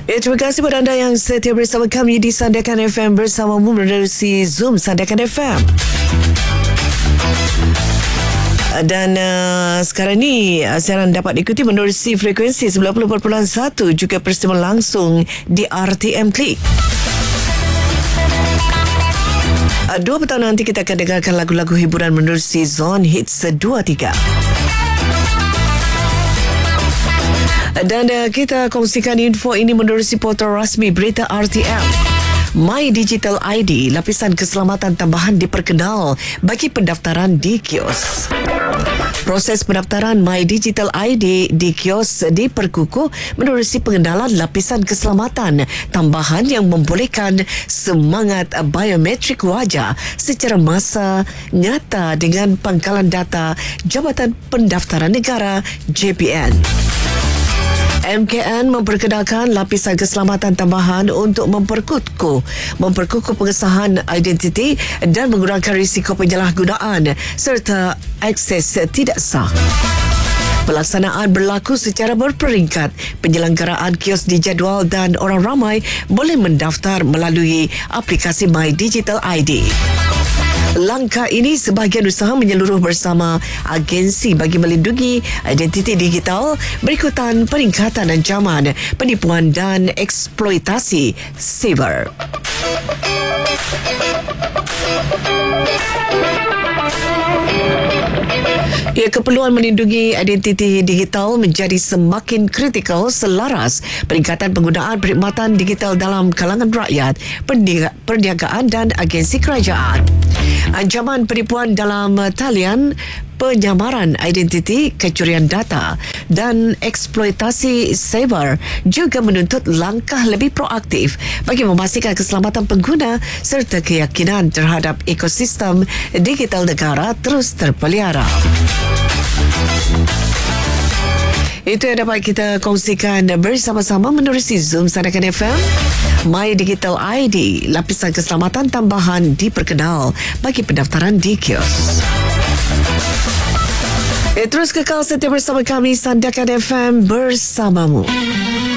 Terima kasih kepada anda yang setia bersama kami di Sandakan FM bersamamu menerusi Zoom Sandakan FM. Dan sekarang ni siaran dapat diikuti menerusi frekuensi 90.1 juga peristiwa langsung di RTM Klik. 2 petang nanti kita akan dengarkan lagu-lagu hiburan menerusi Zone Hits 2-3. Dan kita kongsikan info ini menerusi portal rasmi berita RTM. My Digital ID, lapisan keselamatan tambahan diperkenal bagi pendaftaran di kios. Proses pendaftaran My Digital ID di kios diperkukuh menerusi pengenalan lapisan keselamatan tambahan yang membolehkan semangat biometrik wajah secara masa nyata dengan pangkalan data Jabatan Pendaftaran Negara JPN. MKN memperkenalkan lapisan keselamatan tambahan untuk memperkukuh pengesahan identiti dan mengurangkan risiko penyalahgunaan serta akses tidak sah. Pelaksanaan berlaku secara berperingkat. Penyelenggaraan kios dijadual dan orang ramai boleh mendaftar melalui aplikasi My Digital ID. Langkah ini sebahagian usaha menyeluruh bersama agensi bagi melindungi identiti digital berikutan peningkatan ancaman penipuan dan eksploitasi siber. Keperluan melindungi identiti digital menjadi semakin kritikal selaras peningkatan penggunaan perkhidmatan digital dalam kalangan rakyat, perniagaan dan agensi kerajaan. Ancaman penipuan dalam talian, penyamaran identiti, kecurian data dan eksploitasi cyber juga menuntut langkah lebih proaktif bagi memastikan keselamatan pengguna serta keyakinan terhadap ekosistem digital negara terus terpelihara. Itu yang dapat kita kongsikan bersama-sama menerusi Zoom Sandakan FM. My Digital ID, lapisan keselamatan tambahan diperkenal bagi pendaftaran di kios. Terus kekal setia bersama kami Sandakan FM bersamamu.